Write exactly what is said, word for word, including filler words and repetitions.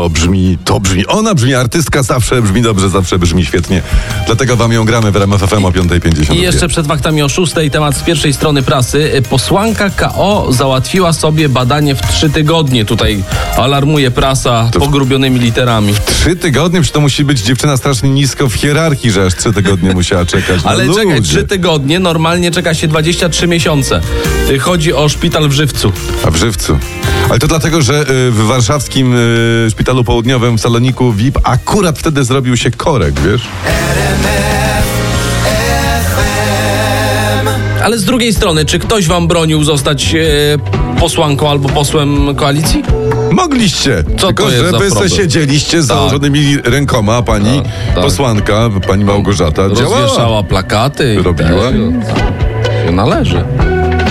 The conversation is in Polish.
to brzmi, to brzmi, ona brzmi, artystka zawsze brzmi dobrze, zawsze brzmi świetnie. Dlatego wam ją gramy w R M F F M o piąta pięćdziesiąt dwa. I jeszcze przed faktami o szóstej temat z pierwszej strony prasy. Posłanka K O załatwiła sobie badanie w trzy tygodnie. Tutaj alarmuje prasa To w- pogrubionymi literami. Trzy tygodnie, przecież to musi być dziewczyna strasznie nisko w hierarchii, że aż trzy tygodnie musiała czekać. No Ale ludzie. czekaj, trzy tygodnie, normalnie czeka się dwadzieścia trzy miesiące. Y, Chodzi o szpital w Żywcu. A w Żywcu. Ale to dlatego, że y, w warszawskim y, szpitalu południowym w saloniku V I P akurat wtedy zrobił się korek, wiesz? Ale z drugiej strony, czy ktoś wam bronił zostać e, posłanką albo posłem koalicji? Mogliście. Co tylko to jest za żeby se problem? siedzieliście z Tak. założonymi rękoma, a pani Tak, tak. posłanka, pani Małgorzata działała. Rozwieszała plakaty. I Robiła. też, się należy.